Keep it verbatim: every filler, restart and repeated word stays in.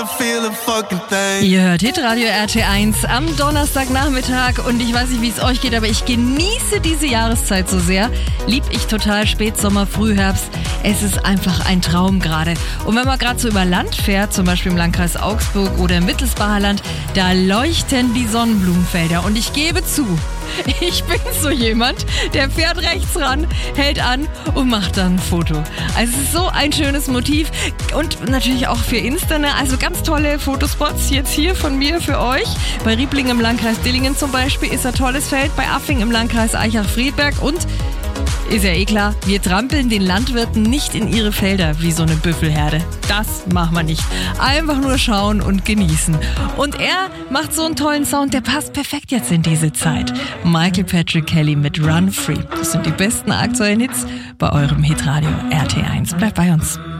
Ihr hört Hitradio R T eins am Donnerstagnachmittag und ich weiß nicht, wie es euch geht, aber ich genieße diese Jahreszeit so sehr. Lieb ich total, Spätsommer, Frühherbst. Es ist einfach ein Traum gerade. Und wenn man gerade so über Land fährt, zum Beispiel im Landkreis Augsburg oder im Mittelsbacher Land, da leuchten die Sonnenblumenfelder. Und ich gebe zu, ich bin so jemand, der fährt rechts ran, hält an und macht dann ein Foto. Also es ist so ein schönes Motiv und natürlich auch für Insta, ne? Also ganz tolle Fotospots jetzt hier von mir für euch. Bei Riebling im Landkreis Dillingen zum Beispiel ist ein tolles Feld, bei Affing im Landkreis Eichach-Friedberg und ist ja eh klar, wir trampeln den Landwirten nicht in ihre Felder wie so eine Büffelherde. Das machen wir nicht. Einfach nur schauen und genießen. Und er macht so einen tollen Sound, der passt perfekt jetzt in diese Zeit. Michael Patrick Kelly mit Run Free. Das sind die besten aktuellen Hits bei eurem Hitradio R T eins. Bleibt bei uns.